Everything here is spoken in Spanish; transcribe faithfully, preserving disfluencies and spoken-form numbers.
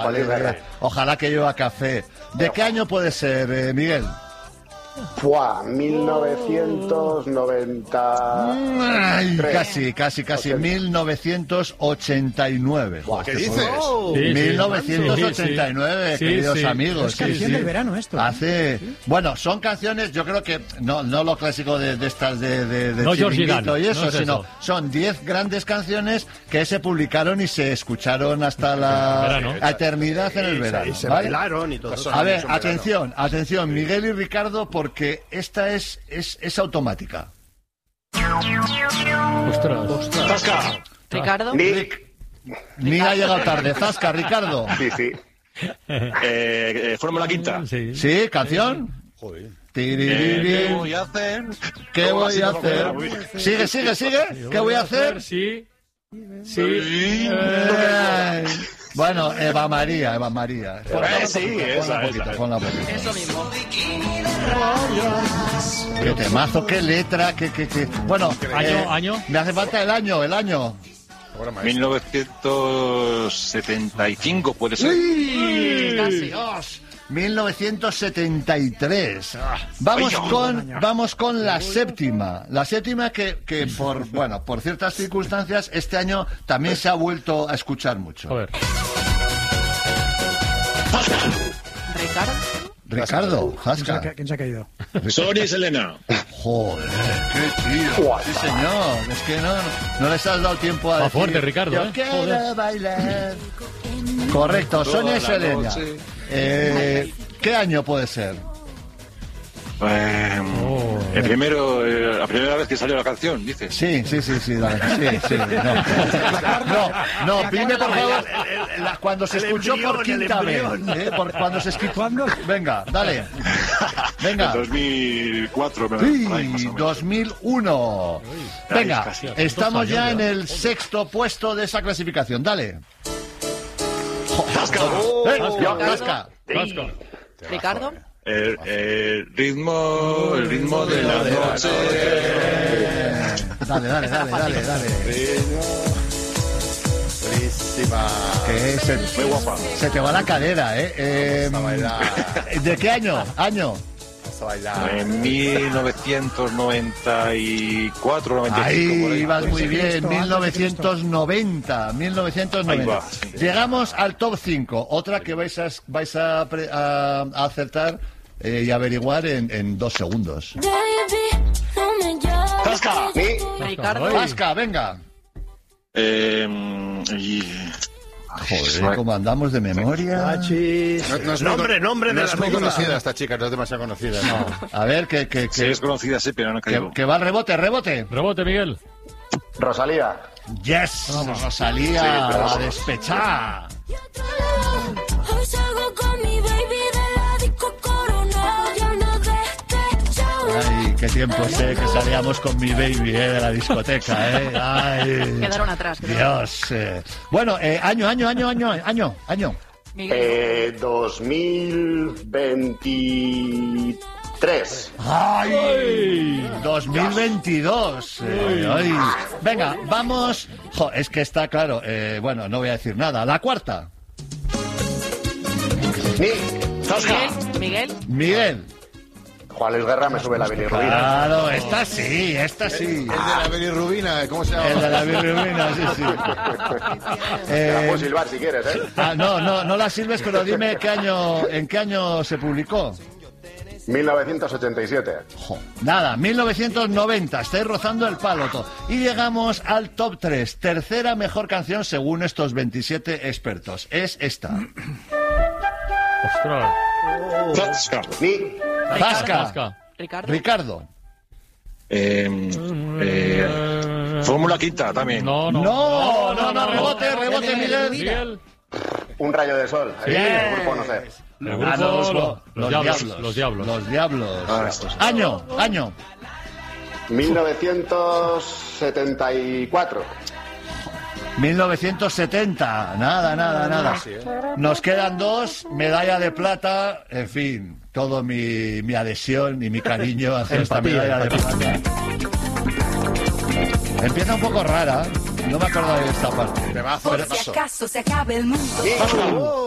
Juan Luis Guerra. Ojalá que lleva café. ¿De qué año puede ser, eh, Miguel? Fua, mil novecientos noventa y tres. Ay, casi, casi, casi. mil novecientos ochenta y nueve. ¿Qué dices? Oh, Sí, mil novecientos ochenta y nueve, sí, queridos sí. amigos. Es canción sí, del sí. verano esto. Hace, ¿sí? Bueno, son canciones, yo creo que no, no lo clásico de, de estas de, de, de no chiringuito y eso, no es sino eso. son diez grandes canciones que se publicaron y se escucharon hasta la eternidad en el verano. Y se ¿vale? bailaron y todo. A ver, atención, atención, Miguel y Ricardo, porque esta es, es, es automática. Ostras. Zasca. Ricardo. Nick. Ni ha llegado tarde. Zasca, Ricardo. Sí, sí. Eh, eh, Fórmula Quinta. Sí. ¿Sí? ¿Canción? Joder. Eh, Tiririrí. ¿Qué voy a hacer? ¿Qué ¿Cómo voy así a no hacer? voy a- Sigue, sigue, sigue. ¿Qué voy a hacer? Sí. Sí. Sí. Ay. Bueno, Eva María, Eva María. Ponla Eh, sí, un poquito, esa, ponla un poquito, esa. ponla un poquito. Eso mismo. Qué temazo, qué letra, qué, qué, qué. Bueno, Año, año. me hace falta el año, el año. mil novecientos setenta y cinco puede ser. ¡Uy! Casi. Dios. mil novecientos setenta y tres. Ah. Vamos Ay, con vamos con la séptima. La séptima que, que por bueno, por ciertas circunstancias este año también se ha vuelto a escuchar mucho. A ver. Ricardo. Ricardo, ¿Quién se, ha, Zasca. ca- quién se ha caído? Sonia y Selena. Joder, qué tío. Sí, señor. Es que no, no les has dado tiempo a Va decir. fuerte, Ricardo, Yo ¿eh? quiero Joder. bailar. Correcto, Sonia y Toda la Selena. noche. Eh, ¿Qué año puede ser? Eh, Oh. el primero, eh, la primera vez que salió la canción, dices. Sí, sí, sí, sí, dale. Sí, sí, no. No, no, pide por favor la- cuando se El escuchó por embrión, el quinta vez. embrión. ¿eh? Por cuando se escuchó. ¿Cuándo? Venga, dale. Venga. dos mil cuatro, me Sí, por ahí, más o menos. dos mil uno. Venga, casi. estamos ya en años, el sexto puesto de esa clasificación. Dale. Zasca. Eh, Ricardo. Zasca. Vasco. Ricardo. El, el ritmo, el ritmo de la noche. Dale, dale, dale, dale, dale. Buenísima. Que se, Muy guapa. se te va la cadera, ¿eh? Eh, Vamos a bailar. ¿De qué año? Año. Vamos a bailar. En mil novecientos noventa y cuatro, noventa y cinco. Ahí por ahí. ibas muy Antes de bien, Cristo, mil antes de novecientos noventa, mil novecientos noventa. Ahí va, sí. Llegamos al top cinco, otra que vais a, vais a, pre- a- a acertar eh, y averiguar en, en dos segundos. ¡Zasca! Ricardo. Zasca, venga. Eh, y... Joder, ¿cómo andamos de memoria? Achis. No, no es Nombre, muy, nombre no de es la muy película. conocida esta chica, no es demasiado conocida. No. A ver, que, que, Sí, que, es conocida, sí, pero no que, caigo. que va al rebote, rebote. Rebote, Miguel. Rosalía. Yes, Rosalía, Sí, pero a vamos. despechar. Hoy salgo con mi baby de la disco Corona. Ya no despechado. Ay, qué tiempo sé que salíamos con mi baby eh, de la discoteca, eh. Ay, Quedaron atrás, creo. Dios. eh. Bueno, eh, año, año, año, año, año, año. Miguel. Eh, dos mil veintitrés. ¡Ay! dos mil veintidós. eh, ay. Venga, vamos. Jo, es que está claro. eh, bueno, no voy a decir nada. La cuarta. Nick. Miguel. Miguel. Miguel. Juan Luis Guerra me sube la bilirrubina. Claro, esta sí, esta sí. El de la bilirrubina, ¿cómo se llama? El de la bilirrubina, sí, sí. Te la Eh, puedo silbar si quieres, ¿eh? ah, no, no, no la sirves, pero dime qué año, en qué año se publicó. mil novecientos ochenta y siete. Jo, nada, mil novecientos noventa, estáis rozando el palo. to- Y llegamos al top tres, tercera mejor canción según estos veintisiete expertos. Es esta. Ostras. Zasca. Nick. Zasca. Zasca. Ricardo. Ricardo. Eh, eh, Fórmula Quinta también. No, no. No, no, no, rebote, rebote, Miguel. Miguel. Un rayo de sol. Bien. El grupo no sé. El Ah, grupo, no, los, los, los diablos. Los diablos. Los diablos. Ah, estos. Año, año. mil novecientos setenta y cuatro. mil novecientos setenta. Nada, nada, nada. Nos quedan dos, medalla de plata, en fin, todo mi, mi adhesión y mi cariño hacia esta medalla de plata. Empieza un poco rara, no me acuerdo de esta parte. Temazo, Por si temazo. acaso se acabe el mundo.